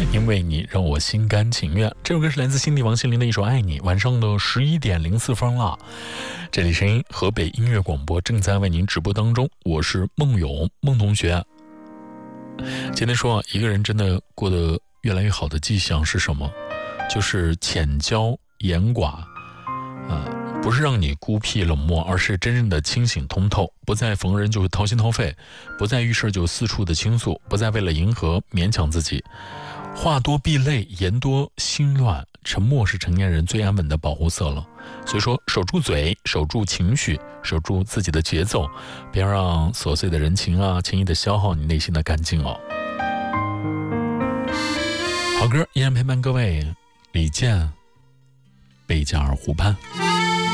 因为你让我心甘情愿。这首歌是来自新帝王心凌的一首《爱你》。晚上的11点04分了，这里是河北音乐广播，正在为您直播当中，我是孟勇，孟同学。今天说一个人真的过得越来越好的迹象是什么？就是浅交严寡，不是让你孤僻冷漠，而是真正的清醒通透，不再逢人就掏心掏肺，不再遇事就四处的倾诉，不再为了迎合勉强自己。话多必累，言多心乱，沉默是成年人最安稳的保护色了。所以说，守住嘴，守住情绪，守住自己的节奏，别让琐碎的人情啊轻易的消耗你内心的干净哦。好歌依然陪伴各位，李健，贝加尔湖畔。